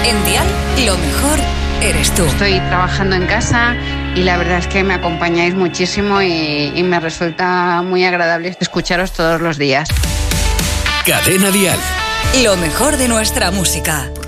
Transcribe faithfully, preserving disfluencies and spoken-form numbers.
En Dial, lo mejor eres tú. Estoy trabajando en casa y la verdad es que me acompañáis muchísimo y, y me resulta muy agradable escucharos todos los días. Cadena Dial. Lo mejor de nuestra música.